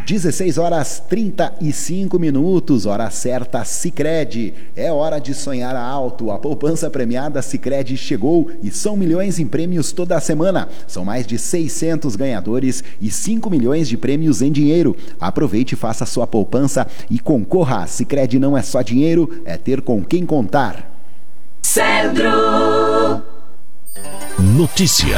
16h35, hora certa, Sicredi. É hora de sonhar alto. A poupança premiada Sicredi chegou e são milhões em prêmios toda semana. São mais de 600 ganhadores e 5 milhões de prêmios em dinheiro. Aproveite e faça sua poupança e concorra. Sicredi não é só dinheiro, é ter com quem contar. Cedro. Notícia.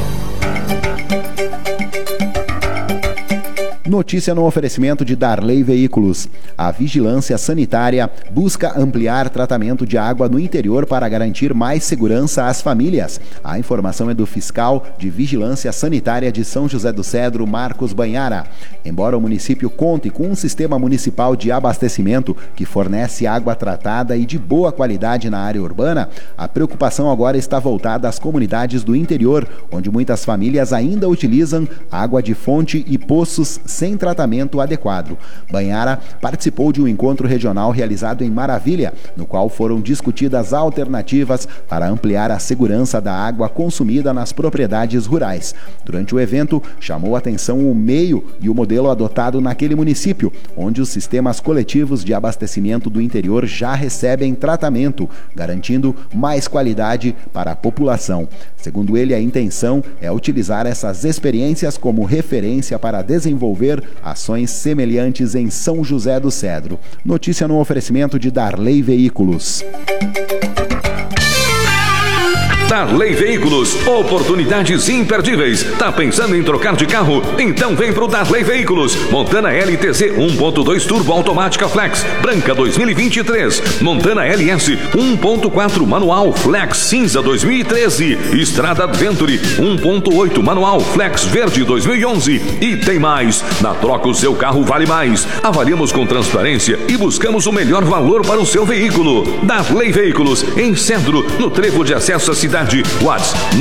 Notícia no oferecimento de Darley Veículos. A Vigilância Sanitária busca ampliar tratamento de água no interior para garantir mais segurança às famílias. A informação é do fiscal de Vigilância Sanitária de São José do Cedro, Marcos Banhara. Embora o município conte com um sistema municipal de abastecimento que fornece água tratada e de boa qualidade na área urbana, a preocupação agora está voltada às comunidades do interior, onde muitas famílias ainda utilizam água de fonte e poços sem tratamento adequado. Banhara participou de um encontro regional realizado em Maravilha, no qual foram discutidas alternativas para ampliar a segurança da água consumida nas propriedades rurais. Durante o evento, chamou a atenção o meio e o modelo adotado naquele município, onde os sistemas coletivos de abastecimento do interior já recebem tratamento, garantindo mais qualidade para a população. Segundo ele, a intenção é utilizar essas experiências como referência para desenvolver ações semelhantes em São José do Cedro. Notícia no oferecimento de Darley Veículos. Darley Veículos, oportunidades imperdíveis. Tá pensando em trocar de carro? Então vem pro Darley Veículos. Montana LTZ 1.2 Turbo Automática Flex, branca 2023. Montana LS 1.4 Manual Flex cinza 2013. Estrada Adventure 1.8 Manual Flex verde 2011. E tem mais. Na troca o seu carro vale mais. Avaliamos com transparência e buscamos o melhor valor para o seu veículo. Darley Veículos, em Cedro, no trevo de acesso à cidade. WhatsApp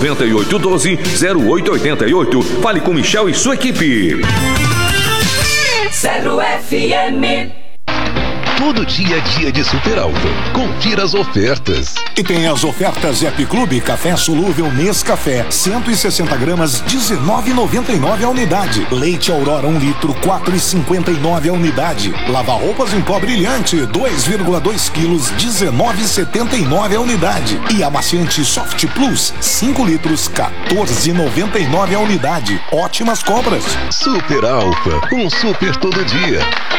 99812-0888. Fale com Michel e sua equipe. Cedro FM. Todo dia é dia de Super Alto. Confira as ofertas. E tem as ofertas App Clube Café Solúvel Nescafé, 160 gramas, R$19,99 a unidade. Leite Aurora 1 litro, R$4,59 a unidade. Lava-roupas em pó brilhante, 2,2 quilos, R$19,79 a unidade. E amaciante Soft Plus, 5 litros, R$14,99 a unidade. Ótimas compras. Super Alfa, um super todo dia.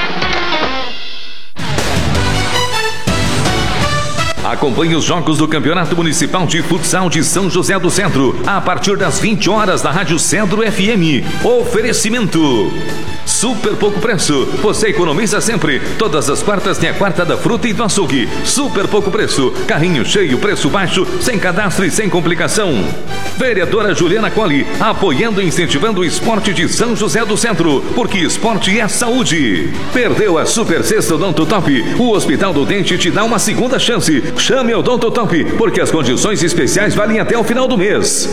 Acompanhe os jogos do Campeonato Municipal de Futsal de São José do Cedro, a partir das 20 horas na Rádio Cedro FM. Oferecimento Super Pouco Preço. Você economiza sempre. Todas as quartas tem a quarta da fruta e do açougue. Super Pouco Preço. Carrinho cheio, preço baixo, sem cadastro e sem complicação. Vereadora Juliana Colli, apoiando e incentivando o esporte de São José do Centro, porque esporte é saúde. Perdeu a Super Sexta Odonto Top? O Hospital do Dente te dá uma segunda chance. Chame o Odonto Top, porque as condições especiais valem até o final do mês.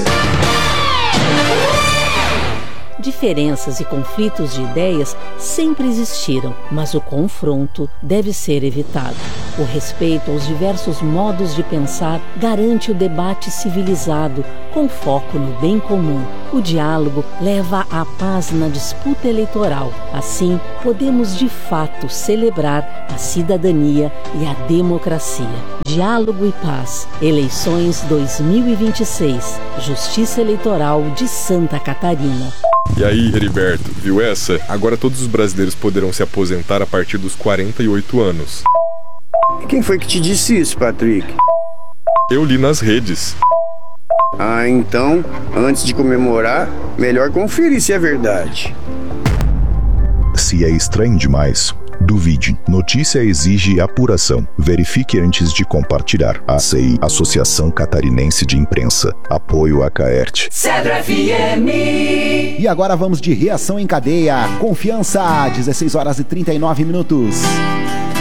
Diferenças e conflitos de ideias sempre existiram, mas o confronto deve ser evitado. O respeito aos diversos modos de pensar garante o debate civilizado, com foco no bem comum. O diálogo leva à paz na disputa eleitoral. Assim, podemos de fato celebrar a cidadania e a democracia. Diálogo e paz. Eleições 2026. Justiça Eleitoral de Santa Catarina. E aí, Heriberto, viu essa? Agora todos os brasileiros poderão se aposentar a partir dos 48 anos. Quem foi que te disse isso, Patrick? Eu li nas redes. Ah, então, antes de comemorar, melhor conferir se é verdade. Se é estranho demais, duvide. Notícia exige apuração. Verifique antes de compartilhar. ACI, Associação Catarinense de Imprensa. Apoio a Caerte. Cedro FM. E agora vamos de reação em cadeia. Confiança, 16h39.